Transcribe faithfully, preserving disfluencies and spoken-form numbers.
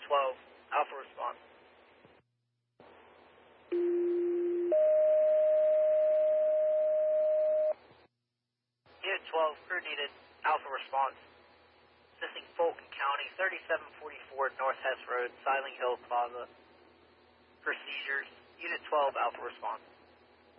twelve, Alpha response. Unit twelve, crew needed, Alpha response. Assisting Fulton County, thirty-seven forty-four North Hess Road, Silent Hill Plaza. Procedures, Unit twelve, Alpha response.